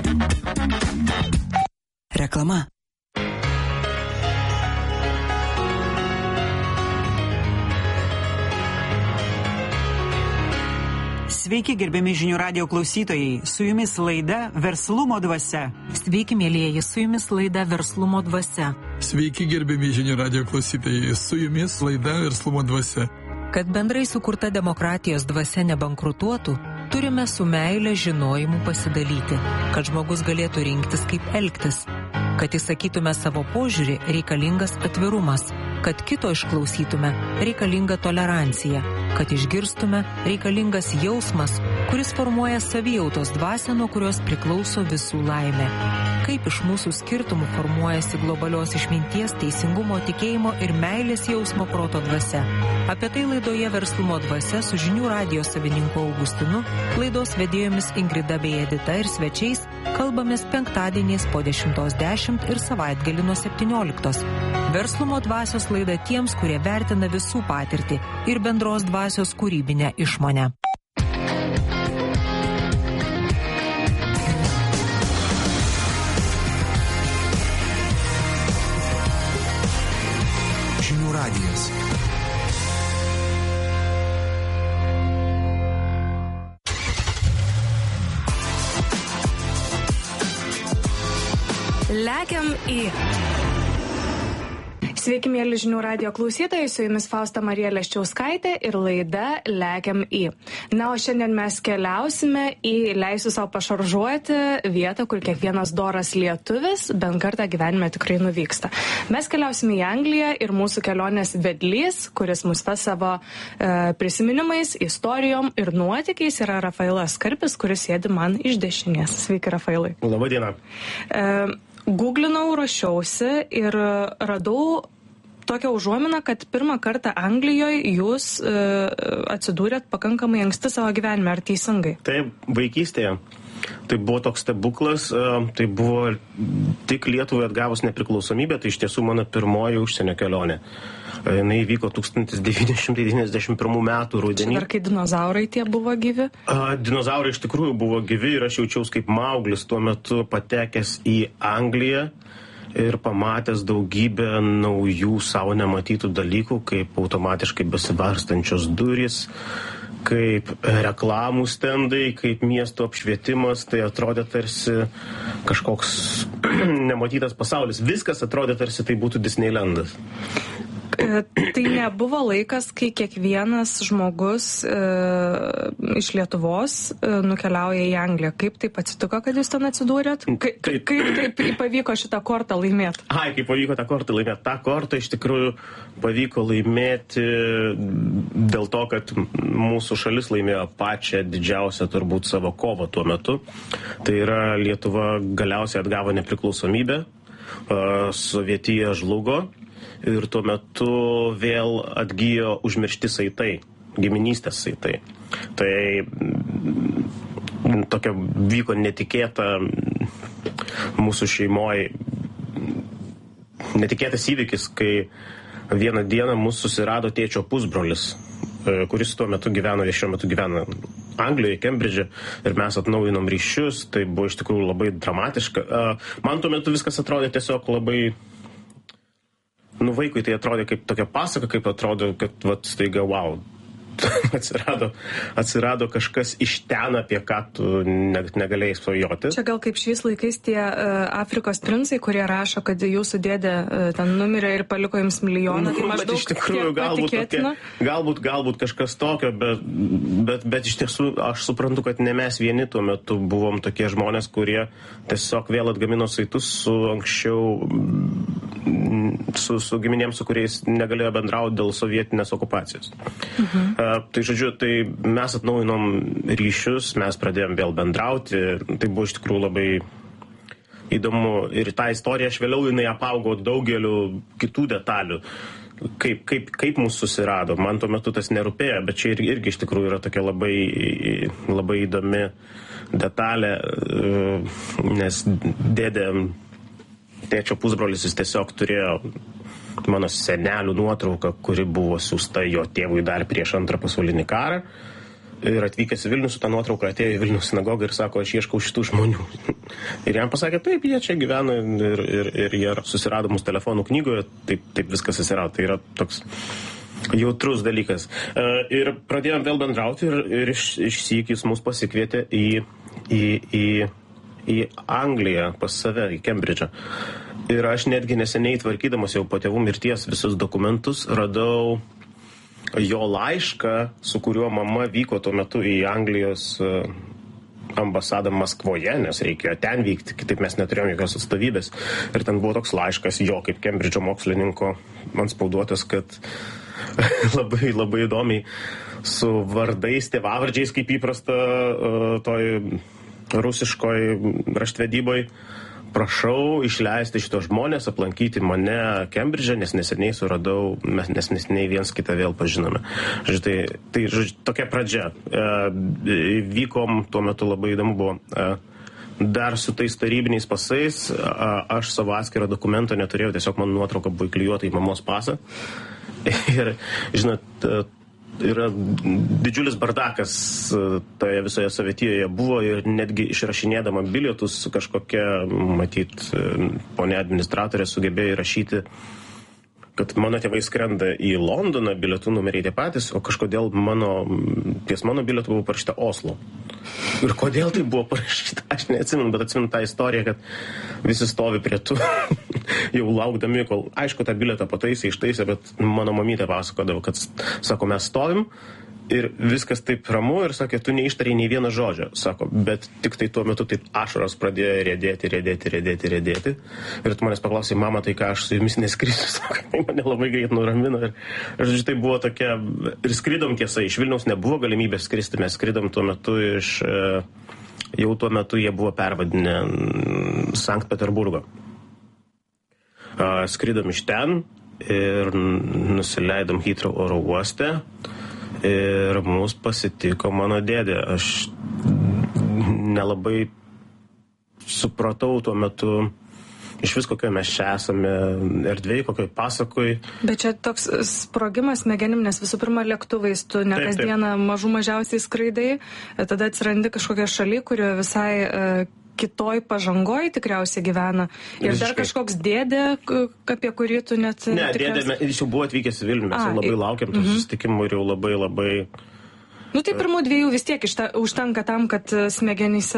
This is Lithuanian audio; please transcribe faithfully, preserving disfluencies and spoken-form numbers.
Reklama. Sveiki, gerbiami žinių radijo klausytojai. Su jumis laida Verslumo dvasia. Sveiki, mėlyjeji, su jumis laida Verslumo dvasia. Sveiki, gerbiami žinių radijo klausytojai. Su jumis laida Verslumo dvasia. Kad bendrai sukurta demokratijos dvasia nebankrutuotų, turime su meile žinojimu pasidalyti, kad žmogus galėtų rinktis, kaip elgtis. Kad įsakytume savo požiūrį, reikalingas atvirumas. Kad kito išklausytume, reikalinga tolerancija. Kad išgirstume, reikalingas jausmas, kuris formuoja savijautos dvasią, nuo kurios priklauso visų laimė. Kaip iš mūsų skirtumų formuojasi globalios išminties, teisingumo, tikėjimo ir meilės jausmo proto dvasia. Apie tai laidoje Verslumo dvasia su žinių radijo savininku Augustinu, laidos vedėjomis Ingrida bei Edita ir svečiais kalbamės penktadieniais po dešimtos dešimt ir savaitgalį nuo septynioliktos. Verslumo dvasios laida tiems, kurie vertina visų patirtį ir bendros dvasios kūrybinę išmonę. Žinių radijas. Lekiam į. Sveiki, mėly žinių radijo klausytojai, su jumis Fausta Marija Leščiauskaitė ir laida Lekiam į. Na, o šiandien mes keliausime į, leisiu savo pašaržuoti, vietą, kur kiekvienas doras lietuvis bent kartą gyvenime tikrai nuvyksta. Mes keliausime į Angliją ir mūsų kelionės vedlys, kuris mus ves savo e, prisiminimais, istorijom ir nuotykiais, yra Rafailas Karpis, kuris sėdi man iš dešinės. Sveiki, Rafailai. Labą dieną. E, Googlinau, ruošiausi ir radau tokią užuominą, kad pirmą kartą Anglijoje jūs e, atsidūrėt pakankamai anksti savo gyvenime, ar teisingai? Taip, vaikystėje. Tai buvo toks stebuklas, e, tai buvo tik Lietuvai atgavus nepriklausomybę, tai iš tiesų mano pirmoji užsienio kelionė. E, jinai vyko tūkstantis devyni šimtai devyniasdešimt pirmų metų rudenį. Čia dar kai dinozaurai tie buvo gyvi? E, dinozaurai iš tikrųjų buvo gyvi ir aš jaučiaus kaip Mauglis tuo metu patekęs į Angliją ir pamatęs daugybę naujų savo nematytų dalykų, kaip automatiškai besivarstančios durys, kaip reklamų stendai, kaip miesto apšvietimas, tai atrodė tarsi kažkoks nematytas pasaulis. Viskas atrodė tarsi tai būtų Disneylandas. Tai nebuvo laikas, kai kiekvienas žmogus e, iš Lietuvos e, nukeliauja į Angliją. Kaip taip atsitiko, kad jūs ten atsidūrėt? Ka, kaip taip pavyko šitą kortą laimėti? Ai, kaip pavyko tą kortą laimėti. Ta kortą iš tikrųjų pavyko laimėti dėl to, kad mūsų šalis laimėjo pačią didžiausią turbūt savo kovą tuo metu. Tai yra Lietuva galiausiai atgavo nepriklausomybę, Sovietija žlugo. Ir tuo metu vėl atgijo užmiršti saitai, giminystės saitai. Tai tokia vyko netikėta mūsų šeimoje, netikėtas įvykis, kai vieną dieną mūsų susirado tėčio pusbrolis, kuris tuo metu gyveno, šiuo metu gyvena Anglijoje, Kembridže, ir mes atnaujinom ryšius. Tai buvo iš tikrųjų labai dramatiška. Man tuo metu viskas atrodė tiesiog labai... Nu, vaikui tai atrodė kaip tokia pasaka, kaip atrodo, kad vat, staiga, wow, atsirado, atsirado kažkas iš ten, apie ką tu ne, negalėjai svajoti. Čia gal kaip šiais laikais tie uh, Afrikos princai, kurie rašo, kad jūsų dėdė uh, ten numirė ir paliko jums milijoną. Nu, tai bet iš tikrųjų galbūt, tokia, galbūt, galbūt kažkas tokio, bet, bet, bet iš tiesų aš suprantu, kad ne mes vieni tuo metu buvom tokie žmonės, kurie tiesiog vėl atgamino saitus su anksčiau su, su giminėms, su kuriais negalėjo bendrauti dėl sovietinės okupacijos. Mhm. Uh, tai žodžiu, tai mes atnaujinom ryšius, mes pradėjom vėl bendrauti, tai buvo iš tikrųjų labai įdomu ir tą istoriją aš vėliau jinai apaugo daugeliu kitų detalių. Kaip, kaip, kaip mūsų susirado, man tuo metu tas nerūpėjo, bet čia irgi, irgi iš tikrųjų yra tokia labai, labai įdomi detalė, nes dėdė, tėčio pusbrolis, jis tiesiog turėjo mano senelių nuotrauką, kuri buvo siųsta jo tėvui dar prieš antrą pasaulinį karą. ir atvykęs į Vilnių su tą nuotrauką atėjo į Vilnių sinagogą ir sako, aš ieškau šitų žmonių. Ir jam pasakė, taip, jie čia gyvena ir, ir, ir jie susirado mūsų telefonų knygoje, taip, taip viskas atsirado. Tai yra toks jautrus dalykas. Ir pradėjom vėl bendrauti ir, ir iš, išsyk jis mus pasikvietė į, į, į, į Angliją pas save, į Kembridžą. Ir aš netgi neseniai tvarkydamas jau po tėvų mirties visus dokumentus radau jo laišką, su kuriuo mama vyko tuo metu į Anglijos ambasadą Maskvoje, nes reikėjo ten vykti, kitaip mes neturėjome jokios atstovybės. Ir ten buvo toks laiškas jo kaip Kembridžo mokslininko man spauduotas, kad labai, labai įdomiai su vardais, tėvavardžiais, kaip įprasta toj rusiškoj raštvedyboj, prašau išleisti šitos žmonės, aplankyti mane Kembridže, nes neseniai suradau, mes nes neseniai viens kitą vėl pažinome. Žodžiu, tai, tai žodžiu, tokia pradžia. E, vykom, tuo metu labai įdomu buvo, e, dar su tais tarybiniais pasais, a, aš savo atskirą dokumento neturėjau, tiesiog man nuotrauka buvo įklijuota į mamos pasą. Ir, žinot, yra didžiulis bardakas toje visoje Sovietijoje buvo ir netgi išrašinėdama bilietus kažkokia, matyt, ponė administratorė sugebėjo įrašyti, kad mano tėvai skrenda į Londoną, bilietų numeriai tie patys, o kažkodėl mano, ties mano bilietų buvo parašyta Oslo. Ir kodėl tai buvo parašyta, aš neatsimenu, bet atsimenu tą istoriją, kad visi stovi prie tų, jau laukdami, kol, aišku, tą bilietą pataisė, ištaisė, bet mano mamytė pasakodavo, kad, sako, mes stovim ir viskas taip ramu ir sakė, tu neištarei nei vieną žodžio, sako, bet tik tai tuo metu taip ašaros pradėjo riedėti, riedėti, riedėti, riedėti. Ir tu manęs paklausai, mama, tai ką aš su jumis neskrisiu, sako, tai mane labai greit nuramino. Ir, ir žodžiu, tai buvo tokia, ir skridom tiesa, iš Vilniaus nebuvo galimybės skristi, mes skridom tuo metu iš, jau tuo metu jie buvo pervadinę Sankt Peterburgo. Skridom iš ten ir nusileidom Heathrow oro uoste. Ir mus pasitiko mano dėdė. Aš nelabai supratau tuo metu iš vis kokio mes čia esame erdvėj, kokioj pasakoj. Bet čia toks sprogimas smegenim, nes visų pirma lėktuvais tu ne taip, kasdieną taip. mažų mažiausiai skraidai, tada atsirandi kažkokia šaly, kurio visai uh, kitoj pažangoj tikriausiai gyvena. Ir Visiškai. Dar kažkoks dėdė, apie kurį tu net... Ne, tikriausiai... dėdė, jis jau buvo atvykęs į Vilnių, mes A, jau labai i... laukiam tų mm-hmm. susitikimų ir jau labai labai... Nu tai pirmų dviejų vis tiek išta, užtenka tam, kad smegenyse